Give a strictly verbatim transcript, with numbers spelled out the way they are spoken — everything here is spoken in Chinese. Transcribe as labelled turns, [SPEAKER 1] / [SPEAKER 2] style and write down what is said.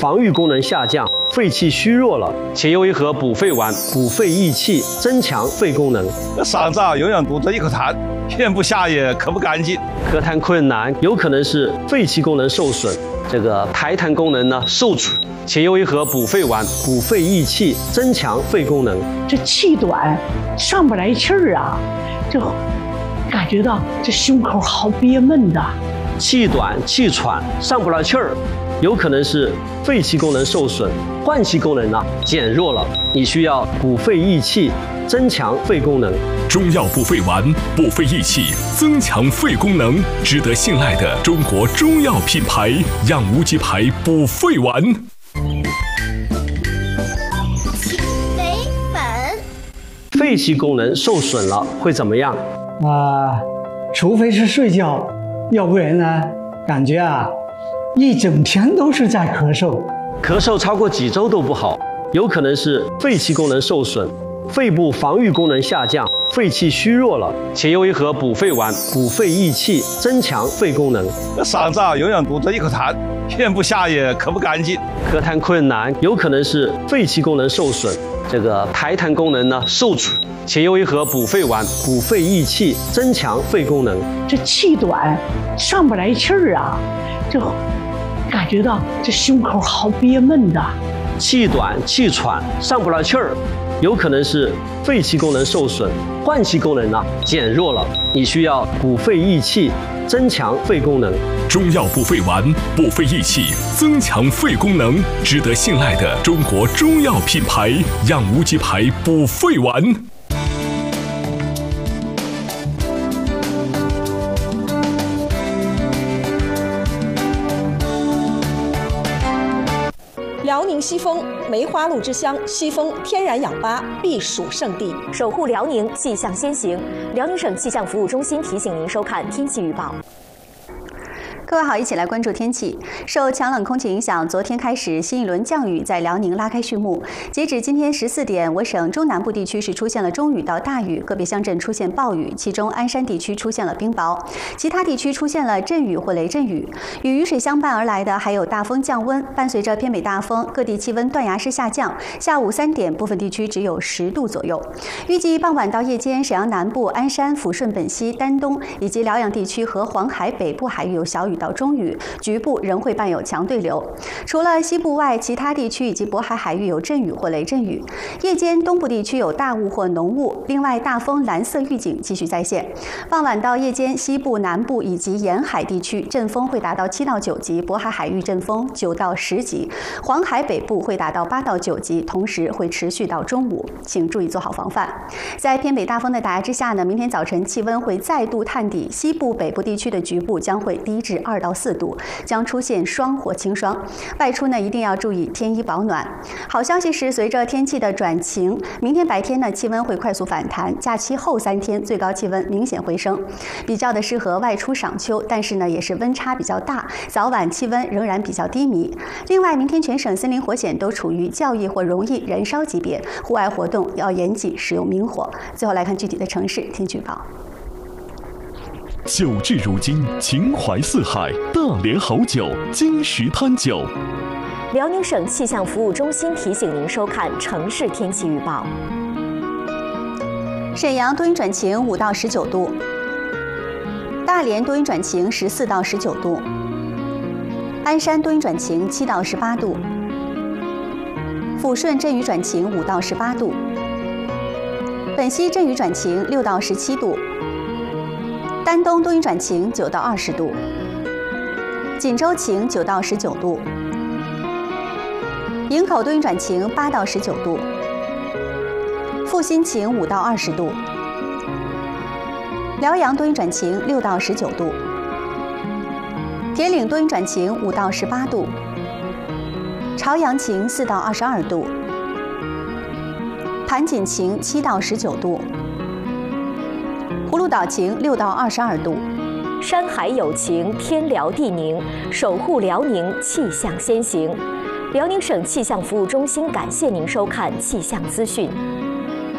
[SPEAKER 1] 防御功能下降，肺气虚弱了，且用一盒补肺丸补肺益气，增强肺功能。
[SPEAKER 2] 嗓子啊，永远堵着一口痰，咽不下也咳不干净。
[SPEAKER 1] 咳痰困难，有可能是肺气功能受损，这个排痰功能呢受阻，且用一盒补肺丸补肺益气，增强肺功能。
[SPEAKER 3] 这气短，上不来气儿啊，这感觉到这胸口好憋闷的。
[SPEAKER 1] 气短气喘，上不来气儿，有可能是肺气功能受损，换气功能呢减弱了，你需要补肺益气，增强肺功能。
[SPEAKER 4] 中药补肺丸，补肺益气，增强肺功能，值得信赖的中国中药品牌养无极牌补肺丸。
[SPEAKER 5] 清北本。
[SPEAKER 1] 肺气功能受损了会怎么样？
[SPEAKER 6] 啊、呃，除非是睡觉，要不然呢，感觉啊，一整天都是在咳嗽，
[SPEAKER 1] 咳嗽超过几周都不好，有可能是肺气功能受损，肺部防御功能下降，肺气虚弱了，且用一盒补肺丸补肺益气，增强肺功能。
[SPEAKER 2] 嗓子啊，永远堵着一口痰，咽不下也咳不干净。
[SPEAKER 1] 咳痰困难，有可能是肺气功能受损，这个排痰功能呢受阻，且用一盒补肺丸补肺益气，增强肺功能。
[SPEAKER 3] 这气短，上不来气儿啊，这感觉到这胸口好憋闷的。
[SPEAKER 1] 气短气喘，上不来气儿，有可能是肺气功能受损，换气功能呢减弱了，你需要补肺益气，增强肺功能。
[SPEAKER 4] 中药补肺丸，补肺益气，增强肺功能，值得信赖的中国中药品牌养无极牌补肺丸。
[SPEAKER 7] 辽宁西峰梅花鹿之乡，西峰天然氧吧避暑胜地，
[SPEAKER 8] 守护辽宁，气象先行。辽宁省气象服务中心提醒您收看天气预报。各位好，一起来关注天气。受强冷空气影响，昨天开始新一轮降雨在辽宁拉开序幕。截止今天十四点，我省中南部地区是出现了中雨到大雨，个别乡镇出现暴雨，其中鞍山地区出现了冰雹，其他地区出现了阵雨或雷阵雨。与雨水相伴而来的还有大风降温，伴随着偏北大风，各地气温断崖式下降。下午三点，部分地区只有十度左右。预计傍晚到夜间，沈阳南部、鞍山、抚顺本溪、丹东以及辽阳地区和黄海北部海域有小雨到中雨，局部仍会伴有强对流。除了西部外，其他地区以及渤海海域有阵雨或雷阵雨。夜间东部地区有大雾或浓雾，另外大风蓝色预警继续在线。傍晚到夜间，西部、南部以及沿海地区阵风会达到七到九级，渤海海域阵风九到十级，黄海北部会达到八到九级，同时会持续到中午，请注意做好防范。在偏北大风的打压之下呢，明天早晨气温会再度探底，西部、北部地区的局部将会低至二到四度，将出现霜或轻霜。外出呢一定要注意添衣保暖。好消息是，随着天气的转晴，明天白天呢气温会快速反弹，假期后三天最高气温明显回升，比较的适合外出赏秋，但是呢也是温差比较大，早晚气温仍然比较低迷。另外，明天全省森林火险都处于较易或容易燃烧级别，户外活动要严谨使用明火。最后来看具体的城市天气预报。
[SPEAKER 4] 酒至如今，情怀四海，大连好酒，金石滩酒。
[SPEAKER 8] 辽宁省气象服务中心提醒您收看城市天气预报。沈阳多云转晴，五到十九度；大连多云转晴，十四到十九度；鞍山多云转晴，七到十八度；抚顺阵雨转晴，五到十八度；本溪阵雨转晴，六到十七度；丹东多云转晴，九到二十度；锦州晴，九到十九度；营口多云转晴，八到十九度；阜新晴，五到二十度；辽阳多云转晴，六到十九度；铁岭多云转晴，五到十八度；朝阳晴，四到二十二度；盘锦晴，七到十九度；葫芦岛晴，六到二十二度。山海有情，天辽地宁，守护辽宁，气象先行。辽宁省气象服务中心感谢您收看气象资讯。